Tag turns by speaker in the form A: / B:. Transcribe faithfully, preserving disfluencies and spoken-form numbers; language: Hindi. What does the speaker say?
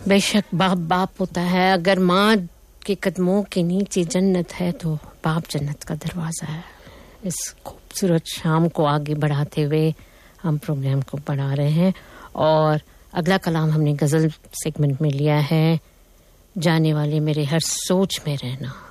A: बेशक बाप बाप होता है. अगर माँ के कदमों के नीचे जन्नत है तो बाप जन्नत का दरवाजा है. इस खूबसूरत शाम को आगे बढ़ाते हुए हम प्रोग्राम को बढ़ा रहे हैं और अगला कलाम हमने गजल सेगमेंट में लिया है. जाने वाले मेरे हर सोच में रहना.